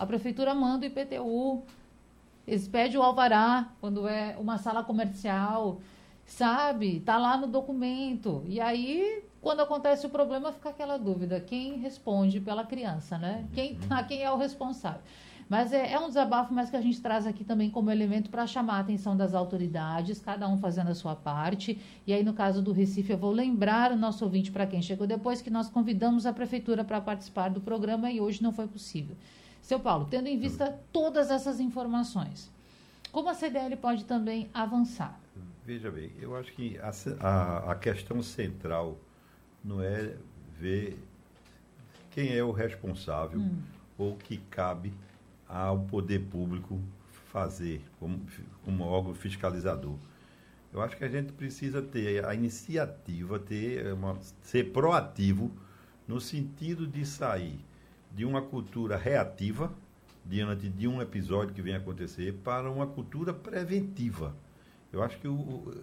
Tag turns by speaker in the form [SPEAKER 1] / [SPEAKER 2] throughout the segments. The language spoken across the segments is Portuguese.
[SPEAKER 1] a prefeitura manda o IPTU, eles pedem o alvará quando é uma sala comercial, sabe? Está lá no documento. E aí, quando acontece o problema, fica aquela dúvida: quem responde pela criança, né? Quem é o responsável? Mas é um desabafo, mas que a gente traz aqui também como elemento para chamar a atenção das autoridades, cada um fazendo a sua parte. E aí, no caso do Recife, eu vou lembrar o nosso ouvinte, para quem chegou depois, que nós convidamos a prefeitura para participar do programa e hoje não foi possível. Seu Paulo, tendo em vista todas essas informações, como a CDL pode também avançar?
[SPEAKER 2] Veja bem, eu acho que a questão central não é ver quem é o responsável ou o que cabe ao poder público fazer como órgão fiscalizador. Eu acho que a gente precisa ter a iniciativa, ser proativo no sentido de sair de uma cultura reativa diante de um episódio que vem acontecer para uma cultura preventiva. Eu acho que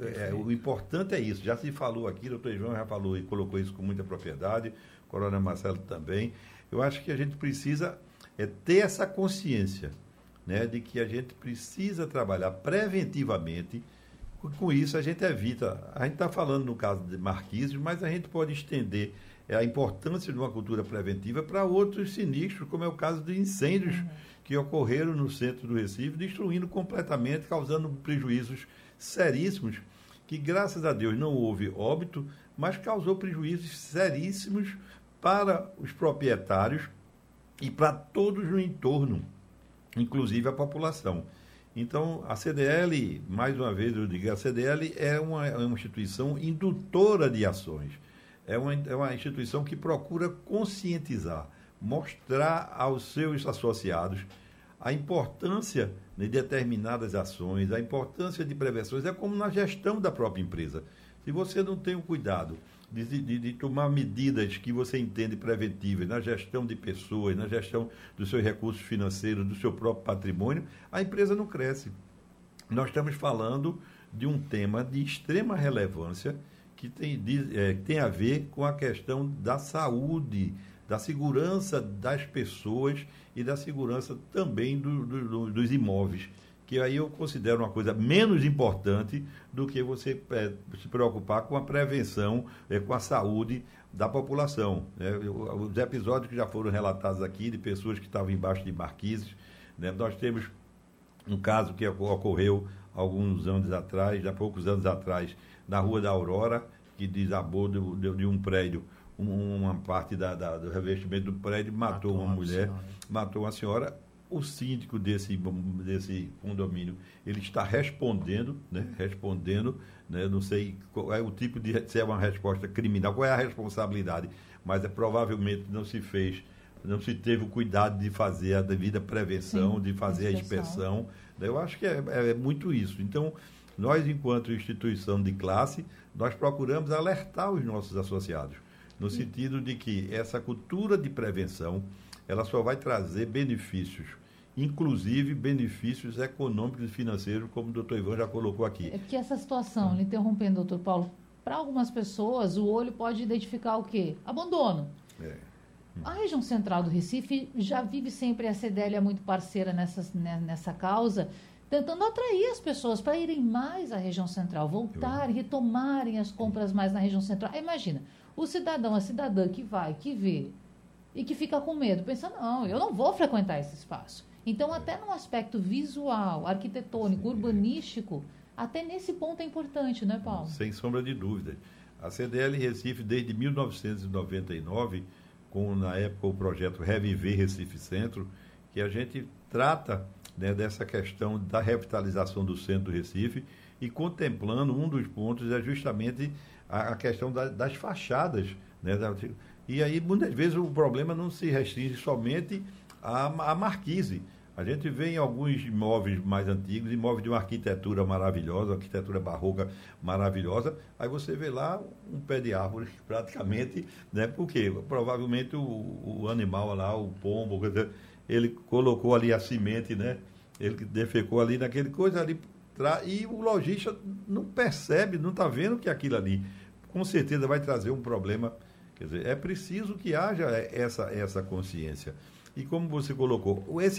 [SPEAKER 2] o importante é isso. Já se falou aqui, o doutor João já falou e colocou isso com muita propriedade, o coronel Marcelo também. Eu acho que a gente precisa ter essa consciência, né, de que a gente precisa trabalhar preventivamente. Com isso, a gente evita. A gente está falando no caso de Marquises, mas a gente pode estender a importância de uma cultura preventiva para outros sinistros, como é o caso de incêndios que ocorreram no centro do Recife, destruindo completamente, causando prejuízos seríssimos, que graças a Deus não houve óbito, mas causou prejuízos seríssimos para os proprietários e para todos no entorno, inclusive a população. Então, a CDL, mais uma vez eu digo, a CDL é uma instituição indutora de ações. É uma instituição que procura conscientizar, mostrar aos seus associados a importância de determinadas ações, a importância de prevenções. É como na gestão da própria empresa. Se você não tem o cuidado de tomar medidas que você entende preventivas na gestão de pessoas, na gestão dos seus recursos financeiros, do seu próprio patrimônio, a empresa não cresce. Nós estamos falando de um tema de extrema relevância que tem a ver com a questão da saúde, da segurança das pessoas e da segurança também dos imóveis, que aí eu considero uma coisa menos importante do que você se preocupar com a prevenção, com a saúde da população, né? Os episódios que já foram relatados aqui de pessoas que estavam embaixo de marquises, né? Nós temos um caso que ocorreu alguns anos atrás, há poucos anos atrás, na Rua da Aurora, que desabou de um prédio, uma parte do revestimento do prédio, matou uma mulher, matou uma senhora. O síndico desse condomínio, ele está respondendo, né? Não sei qual é o tipo se é uma resposta criminal, qual é a responsabilidade, mas provavelmente não se teve o cuidado de fazer a devida prevenção, sim, de fazer a inspeção. Eu acho que é muito isso. Então, nós, enquanto instituição de classe, nós procuramos alertar os nossos associados, no sentido de que essa cultura de prevenção, ela só vai trazer benefícios, inclusive benefícios econômicos e financeiros, como o doutor Ivan já colocou aqui.
[SPEAKER 1] É porque essa situação, lhe interrompendo, doutor Paulo, para algumas pessoas, o olho pode identificar o quê? Abandono. A região central do Recife já vive sempre, a CDL é muito parceira nessa causa, tentando atrair as pessoas para irem mais à região central, voltarem, retomarem as compras mais na região central. Imagina, o cidadão, a cidadã que vai, que vê e que fica com medo, pensa, não, eu não vou frequentar esse espaço. Então, até no aspecto visual, arquitetônico, urbanístico, até nesse ponto é importante, não é, Paulo?
[SPEAKER 2] Sem sombra de dúvida. A CDL Recife, desde 1999, com, na época, o projeto Reviver Recife Centro, que a gente trata, né, dessa questão da revitalização do centro do Recife e contemplando um dos pontos é justamente a questão das fachadas, né? E aí, muitas vezes, o problema não se restringe somente à marquise. A gente vê em alguns imóveis mais antigos, imóveis de uma arquitetura maravilhosa, uma arquitetura barroca maravilhosa, aí você vê lá um pé de árvore praticamente, né? Porque provavelmente o animal lá, o pombo, ele colocou ali a semente, né? Ele defecou ali naquele coisa ali, e o lojista não percebe, não está vendo que aquilo ali, com certeza, vai trazer um problema. Quer dizer, é preciso que haja essa consciência. E como você colocou, esse